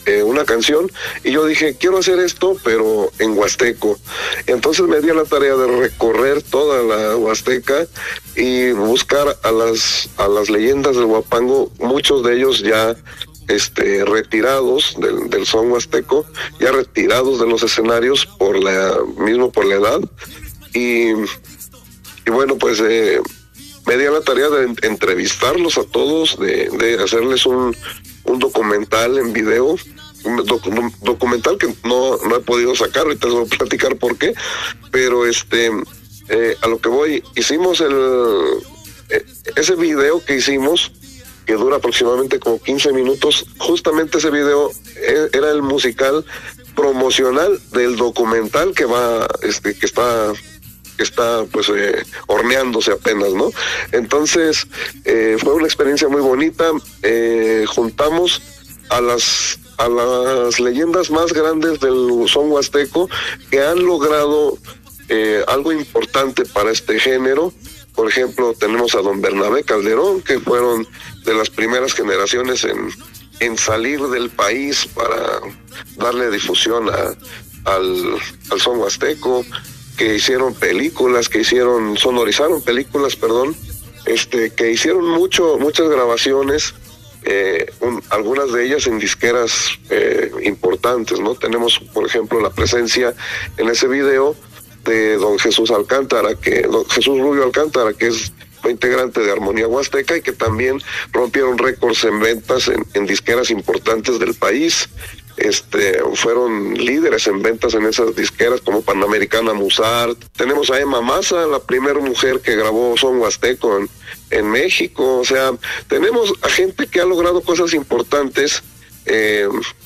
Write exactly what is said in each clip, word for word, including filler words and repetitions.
eh, una canción, y yo dije, quiero hacer esto, pero en huasteco. Entonces me di a la tarea de recorrer toda la Huasteca y buscar a las, a las leyendas del Huapango, muchos de ellos ya este, retirados del, del son huasteco, ya retirados de los escenarios por la, mismo por la edad, y, y bueno, pues eh, me di a la tarea de entrevistarlos a todos, de, de hacerles un, un documental en video, un doc- documental que no, no he podido sacar, ahorita les voy a platicar por qué, pero este, eh, a lo que voy, hicimos el, eh, ese video que hicimos, que dura aproximadamente como quince minutos, justamente ese video eh, era el musical promocional del documental que va, este, que está... que está pues eh, horneándose apenas, ¿no? Entonces eh, fue una experiencia muy bonita. Eh, juntamos a las a las leyendas más grandes del son huasteco que han logrado eh, algo importante para este género. Por ejemplo, tenemos a don Bernabé Calderón, que fueron de las primeras generaciones en, en salir del país para darle difusión a, al, al son huasteco, que hicieron películas, que hicieron, sonorizaron películas, perdón, este, que hicieron mucho, muchas grabaciones, eh, un, algunas de ellas en disqueras eh, importantes, ¿no? Tenemos, por ejemplo, la presencia en ese video de don Jesús Alcántara, que don Jesús Rubio Alcántara, que es integrante de Armonía Huasteca y que también rompieron récords en ventas en, en disqueras importantes del país. Este, fueron líderes en ventas en esas disqueras como Panamericana, Musart. Tenemos a Emma Maza, la primera mujer que grabó son huasteco en, en México. O sea, tenemos a gente que ha logrado cosas importantes eh,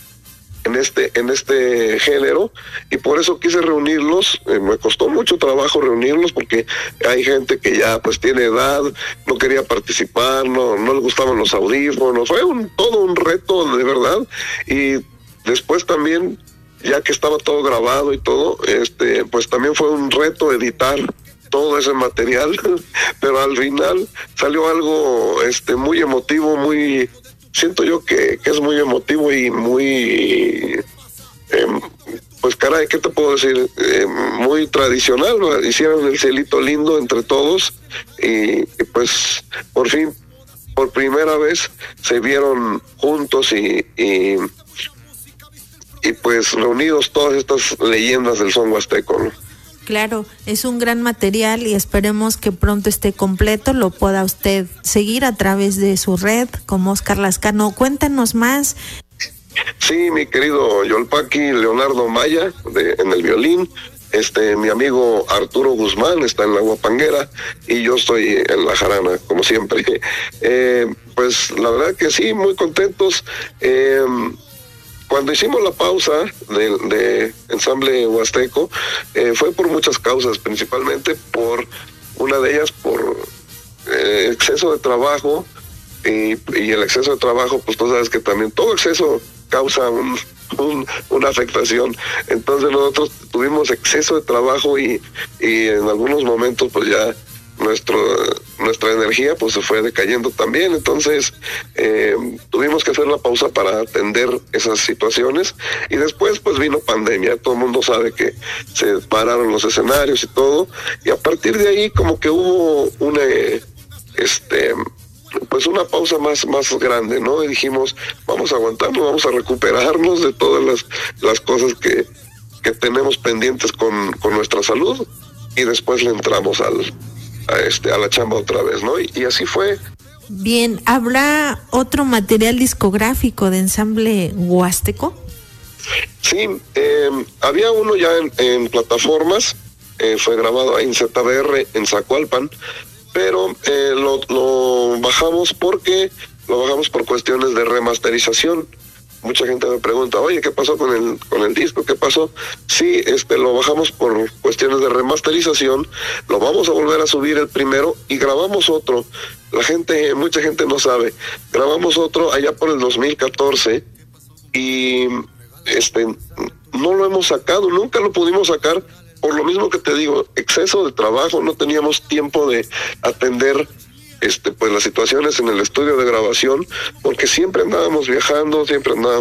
en este en este género, y por eso quise reunirlos. Eh, me costó mucho trabajo reunirlos porque hay gente que ya pues tiene edad, no quería participar, no, no le gustaban los audífonos. Fue un, todo un reto de verdad, y después también, ya que estaba todo grabado y todo, este, pues también fue un reto editar todo ese material, pero al final salió algo este muy emotivo, muy, siento yo que, que es muy emotivo y muy, eh, pues caray, ¿qué te puedo decir? Eh, muy tradicional, ¿no? Hicieron el cielito lindo entre todos, y, y pues por fin, por primera vez, se vieron juntos y... y y pues reunidos todas estas leyendas del son huasteco, ¿no? Claro, es un gran material y esperemos que pronto esté completo, lo pueda usted seguir a través de su red como Oscar Lascano. Cuéntanos más. Sí, mi querido Yolpaqui, Leonardo Maya de, en el violín, este, mi amigo Arturo Guzmán está en la huapanguera y yo estoy en la jarana, como siempre. Eh, pues la verdad que sí, muy contentos. Eh, Cuando hicimos la pausa de, de ensamble huasteco, eh, fue por muchas causas, principalmente por una de ellas por eh, exceso de trabajo, y, y el exceso de trabajo, pues tú sabes que también todo exceso causa un, un, una afectación. Entonces nosotros tuvimos exceso de trabajo y, y en algunos momentos pues ya nuestro nuestra energía pues se fue decayendo también. Entonces eh, tuvimos que hacer la pausa para atender esas situaciones, y después pues vino pandemia. Todo el mundo sabe que se pararon los escenarios y todo, y a partir de ahí como que hubo una este pues una pausa más más grande, ¿no? Y dijimos, vamos a aguantarnos, vamos a recuperarnos de todas las las cosas que que tenemos pendientes con con nuestra salud, y después le entramos al a este a la chamba otra vez, ¿no? Y, y así fue. Bien, ¿habrá otro material discográfico de ensamble huasteco? Sí, eh, había uno ya en, en plataformas, eh, fue grabado ahí en Z B R en Zacualpan, pero eh, lo, lo bajamos porque lo bajamos por cuestiones de remasterización. Mucha gente me pregunta, oye, ¿qué pasó con el con el disco? ¿Qué pasó? Sí, este lo bajamos por cuestiones de remasterización, lo vamos a volver a subir el primero y grabamos otro. La gente, mucha gente no sabe, grabamos otro allá por el dos mil catorce y este no lo hemos sacado, nunca lo pudimos sacar, por lo mismo que te digo, exceso de trabajo, no teníamos tiempo de atender este pues las situaciones en el estudio de grabación, porque siempre andábamos viajando, siempre andábamos